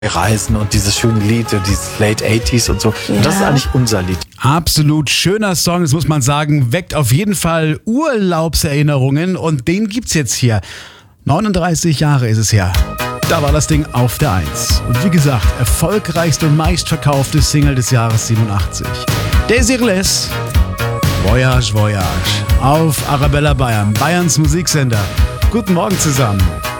Reisen und dieses schöne Lied, dieses Late 80s und so. Ja. Und das ist eigentlich unser Lied. Absolut schöner Song, das muss man sagen, weckt auf jeden Fall Urlaubserinnerungen und den gibt's jetzt hier. 39 Jahre ist es her. Da war das Ding auf der 1. Und wie gesagt, erfolgreichste und meistverkaufte Single des Jahres 87. Désirless, Voyage, Voyage auf Arabella Bayern, Bayerns Musiksender. Guten Morgen zusammen.